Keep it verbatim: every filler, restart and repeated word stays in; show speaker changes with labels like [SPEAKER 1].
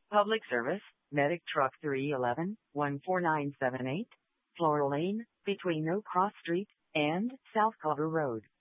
[SPEAKER 1] Public service, Medic Truck three one one, one four nine seven eight, Floral Lane, between No Cross Street and South Culver Road.